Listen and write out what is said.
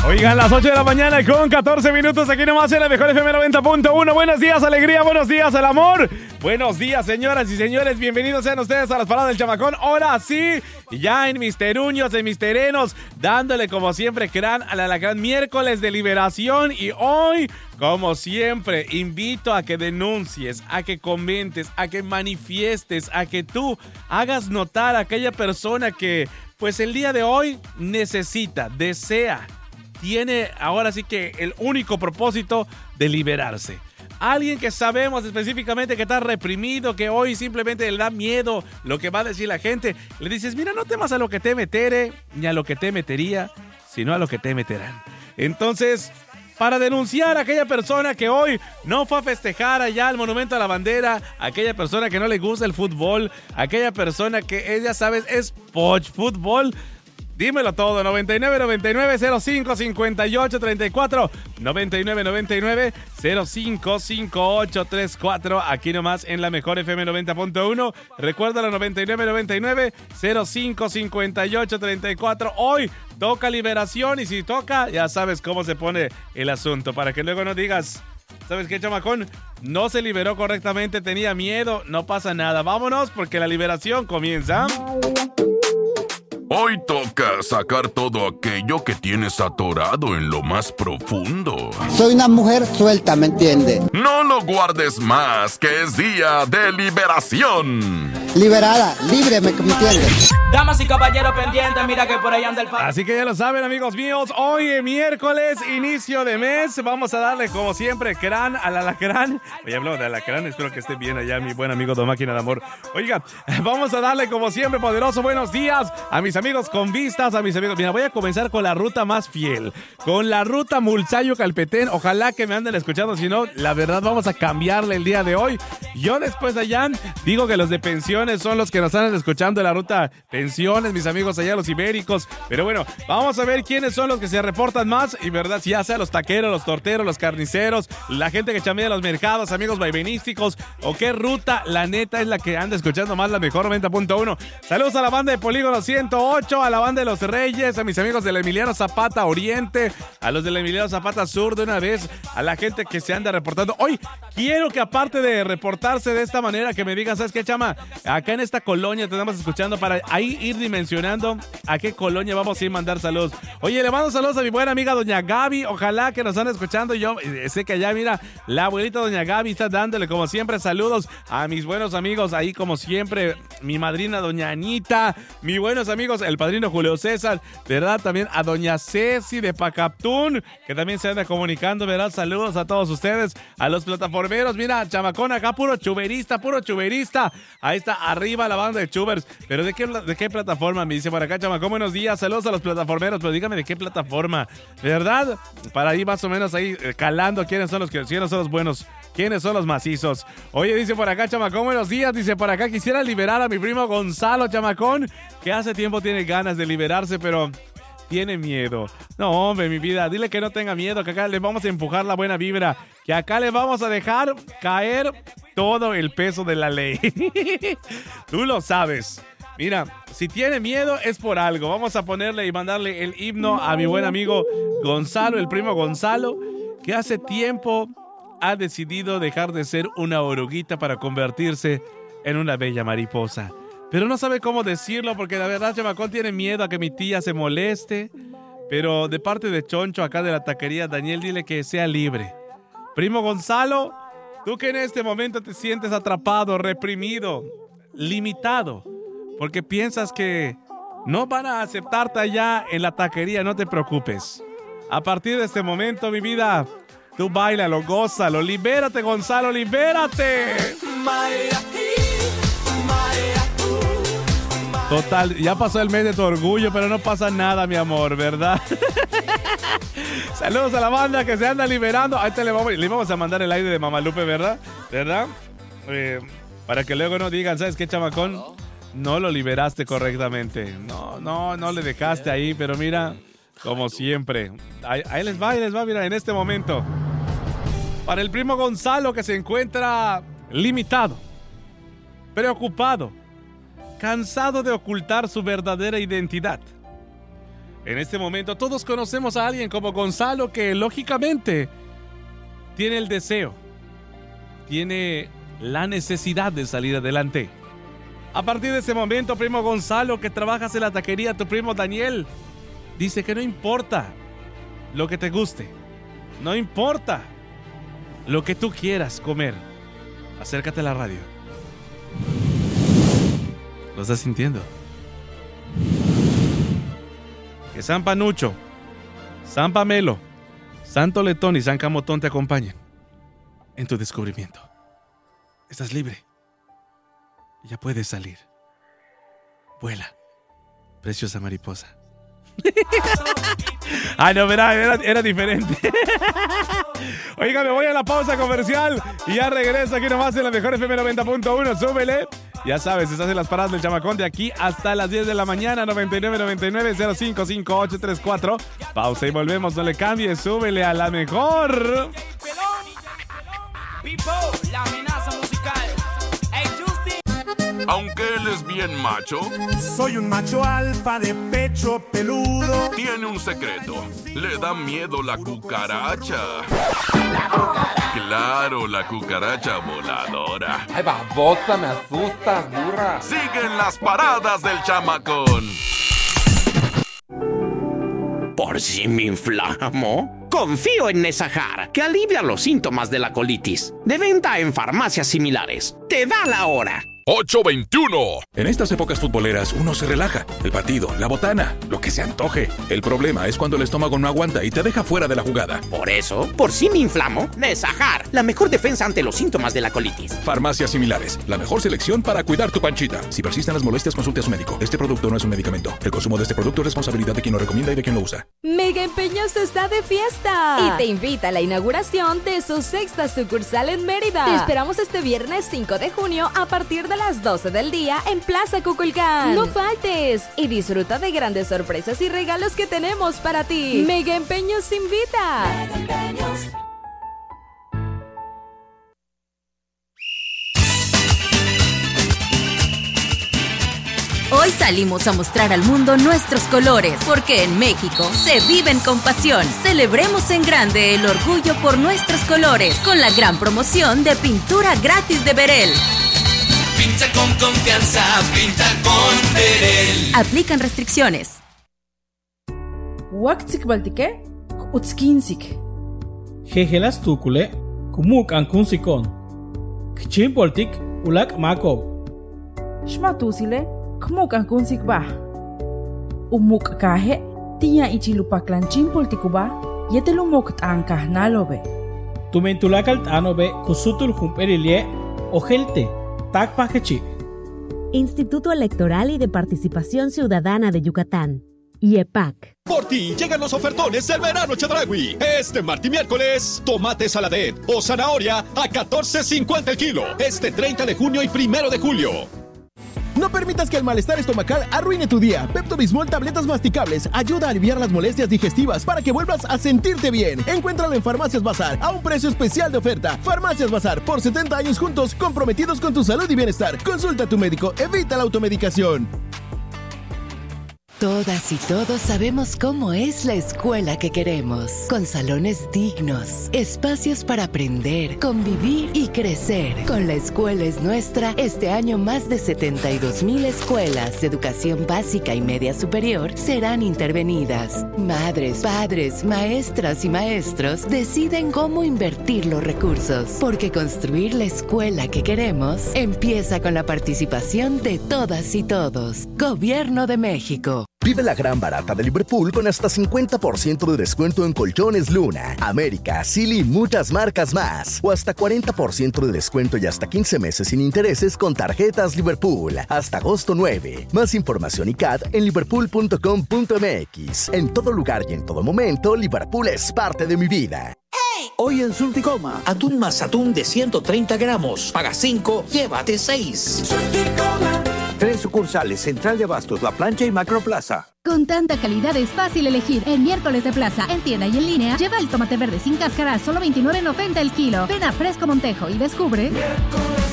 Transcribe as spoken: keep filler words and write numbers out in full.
Oigan, las ocho de la mañana con catorce minutos aquí nomás en la mejor F M noventa punto uno. Buenos días, alegría, buenos días, el amor. Buenos días, señoras y señores. Bienvenidos sean ustedes a las paradas del chamacón. Ahora sí, ya en mis teruños, en mis terenos, dándole como siempre gran a la, la gran miércoles de liberación. Y hoy, como siempre, invito a que denuncies, a que comentes, a que manifiestes, a que tú hagas notar a aquella persona que, pues el día de hoy necesita, desea, tiene ahora sí que el único propósito de liberarse. Alguien que sabemos específicamente que está reprimido, que hoy simplemente le da miedo lo que va a decir la gente. Le dices, mira, no temas a lo que te metere, ni a lo que te metería, sino a lo que te meterán. Entonces, para denunciar a aquella persona que hoy no fue a festejar allá al Monumento a la Bandera, aquella persona que no le gusta el fútbol, aquella persona que ella, sabes, es poch fútbol. Dímelo todo, noventa y nueve noventa y nueve cero cinco cincuenta y ocho treinta y cuatro, noventa y nueve noventa y nueve cero cinco cincuenta y ocho treinta y cuatro, aquí nomás en la mejor F M noventa punto uno. Recuerda la noventa y nueve noventa y nueve cero cinco cincuenta y ocho treinta y cuatro. Hoy toca liberación y si toca, ya sabes cómo se pone el asunto, para que luego no digas, ¿sabes qué, chamacón? No se liberó correctamente, tenía miedo, no pasa nada. Vámonos porque la liberación comienza. Hoy toca sacar todo aquello que tienes atorado en lo más profundo. Soy una mujer suelta, ¿me entiende? No lo guardes más, que es día de liberación. Liberada, libre, ¿me entiende? Damas y caballeros pendientes, mira que por ahí anda el pa... Así que ya lo saben, amigos míos, hoy es miércoles, inicio de mes, vamos a darle como siempre crán al alacrán. Oye, hablo de alacrán, espero que esté bien allá mi buen amigo Don Máquina de Amor. Oiga, vamos a darle como siempre poderoso buenos días a mis amigos con vistas, a mis amigos. Mira, voy a comenzar con la ruta más fiel, con la ruta Mulsayo-Calpetén. Ojalá que me anden escuchando, si no, la verdad vamos a cambiarle el día de hoy. Yo después de allá digo que los de pensiones son los que nos están escuchando en la ruta pensiones, mis amigos allá los ibéricos. Pero bueno, vamos a ver quiénes son los que se reportan más. Y verdad, si ya sea los taqueros, los torteros, los carniceros, la gente que chambea en los mercados, amigos vaivenísticos, o qué ruta, la neta, es la que anda escuchando más la mejor noventa punto uno. Saludos a la banda de Polígono ciento ocho, a la banda de los Reyes, a mis amigos del Emiliano Zapata Oriente, a los del Emiliano Zapata Sur de una vez, a la gente que se anda reportando. Hoy quiero que aparte de reportarse de esta manera, que me digan, ¿sabes qué, chama? Acá en esta colonia te estamos escuchando, para ahí ir dimensionando a qué colonia vamos a ir a mandar saludos. Oye, le mando saludos a mi buena amiga Doña Gaby, ojalá que nos están escuchando. Yo eh, sé que allá, mira, la abuelita Doña Gaby está dándole como siempre saludos a mis buenos amigos ahí como siempre, mi madrina Doña Anita, mis buenos amigos el padrino Julio César, ¿verdad? También a Doña Ceci de Pacaptún, que también se anda comunicando, ¿verdad? Saludos a todos ustedes, a los plataformeros, mira, chamacón, acá puro chuberista, puro chuberista, ahí está arriba la banda de chubers, pero ¿de qué, de qué plataforma? Me dice por acá, chamacón, buenos días, saludos a los plataformeros, pero dígame de qué plataforma, ¿verdad? Para ahí más o menos ahí eh, calando quiénes son los que quiénes son los buenos, quiénes son los macizos. Oye, dice por acá, chamacón, buenos días, dice por acá, quisiera liberar a mi primo Gonzalo, chamacón, que hace tiempo tiene ganas de liberarse, pero tiene miedo. No, hombre, mi vida, dile que no tenga miedo, que acá le vamos a empujar la buena vibra, que acá le vamos a dejar caer todo el peso de la ley. Tú lo sabes. Mira, si tiene miedo es por algo. Vamos a ponerle y mandarle el himno a mi buen amigo Gonzalo, el primo Gonzalo, que hace tiempo ha decidido dejar de ser una oruguita para convertirse en una bella mariposa. Pero no sabe cómo decirlo porque la verdad, chamacón, tiene miedo a que mi tía se moleste. Pero de parte de Choncho, acá de la taquería, Daniel, dile que sea libre. Primo Gonzalo, tú que en este momento te sientes atrapado, reprimido, limitado, porque piensas que no van a aceptarte allá en la taquería, no te preocupes. A partir de este momento, mi vida, tú báilalo, gózalo, libérate, Gonzalo, libérate. Total, ya pasó el mes de tu orgullo, pero no pasa nada, mi amor, ¿verdad? Saludos a la banda que se anda liberando. Ahí te le vamos, le vamos a mandar el aire de Mamalupe, ¿verdad? ¿Verdad? Eh, para que luego no digan, ¿sabes qué, chamacón? No lo liberaste correctamente. No, no, no le dejaste ahí, pero mira, como siempre. Ahí, ahí les va, ahí les va, mira, en este momento. Para el primo Gonzalo, que se encuentra limitado, preocupado, cansado de ocultar su verdadera identidad. En este momento todos conocemos a alguien como Gonzalo que lógicamente tiene el deseo, tiene la necesidad de salir adelante. A partir de ese momento, primo Gonzalo, que trabajas en la taquería, tu primo Daniel, dice que no importa lo que te guste, no importa lo que tú quieras comer, acércate a la radio. ¿Lo estás sintiendo? Que San Panucho, San Pamelo, Santo Letón y San Camotón te acompañen en tu descubrimiento. Estás libre. Ya puedes salir. Vuela, preciosa mariposa. Ay, no, verá, era, era diferente. Oiga, me voy a la pausa comercial y ya regreso aquí nomás en la mejor F M noventa punto uno. Súbele. Ya sabes, estás en las paradas del Chamacón de aquí hasta las diez de la mañana. noventa y nueve noventa y nueve cero cinco cinco ocho tres cuatro. Pausa y volvemos, no le cambies. Súbele a la mejor. La amenaza musical. Aunque él es bien macho, soy un macho alfa de pecho peludo. Tiene un secreto. Le da miedo la cucaracha. La cucaracha. Claro, la cucaracha voladora. Ay, babosa, me asustas, burra. Siguen las paradas del Chamacón. ¿Por si me inflamo? Confío en Nesajar, que alivia los síntomas de la colitis. De venta en farmacias similares. Te da la hora. ocho veintiuno. En estas épocas futboleras uno se relaja. El partido, la botana, lo que se antoje. El problema es cuando el estómago no aguanta y te deja fuera de la jugada. Por eso, por si me inflamo, Nesajar, la mejor defensa ante los síntomas de la colitis. Farmacias similares, la mejor selección para cuidar tu panchita. Si persisten las molestias, consulte a su médico. Este producto no es un medicamento. El consumo de este producto es responsabilidad de quien lo recomienda y de quien lo usa. Mega Empeños está de fiesta y te invita a la inauguración de su sexta sucursal en Mérida. Te esperamos este viernes cinco de junio a partir de las doce del día en Plaza Cuculcán. No faltes y disfruta de grandes sorpresas y regalos que tenemos para ti. Mega Empeños invita. Mega Empeños. Hoy salimos a mostrar al mundo nuestros colores, porque en México se viven con pasión. Celebremos en grande el orgullo por nuestros colores con la gran promoción de pintura gratis de Berel. Pinta con confianza, pinta con Berel. Aplican restricciones. Waktsik baltike, utskinsik. Jejelas tukule, kumuk ankunsikon. Kchim poltik, ulak makob. Shmatusile, kumuk ankunsik bah. Umuk kahe, tia ichilupak chimpoltikuba, yetelumok tankah nalobe. Tumentulakal tanobe, kusutul humperilie, ojelte. Instituto Electoral y de Participación Ciudadana de Yucatán, I E P A C. Por ti llegan los ofertones del verano Chedraui. Este martes y miércoles, tomate saladet o zanahoria a catorce cincuenta el kilo. Este treinta de junio y primero de julio. No permitas que el malestar estomacal arruine tu día. Pepto-Bismol tabletas masticables ayuda a aliviar las molestias digestivas para que vuelvas a sentirte bien. Encuéntralo en Farmacias Bazar a un precio especial de oferta. Farmacias Bazar, por setenta años juntos, comprometidos con tu salud y bienestar. Consulta a tu médico, evita la automedicación. Todas y todos sabemos cómo es la escuela que queremos, con salones dignos, espacios para aprender, convivir y crecer. Con La Escuela es Nuestra, este año más de setenta y dos mil escuelas de educación básica y media superior serán intervenidas. Madres, padres, maestras y maestros deciden cómo invertir los recursos, porque construir la escuela que queremos empieza con la participación de todas y todos. Gobierno de México. Vive la gran barata de Liverpool con hasta cincuenta por ciento de descuento en colchones Luna, América, Silly y muchas marcas más. O hasta cuarenta por ciento de descuento y hasta quince meses sin intereses con tarjetas Liverpool. Hasta agosto nueve. Más información y C A D en liverpool punto com punto m x. En todo lugar y en todo momento, Liverpool es parte de mi vida. Hoy en Surticoma, atún más atún de ciento treinta gramos. Paga cinco, llévate seis. Surticoma. Tres sucursales, Central de Abastos, La Plancha y Macroplaza. Con tanta calidad es fácil elegir. En miércoles de plaza, en tienda y en línea, lleva el tomate verde sin cáscara a solo veintinueve noventa el kilo. Ven a Fresco Montejo y descubre...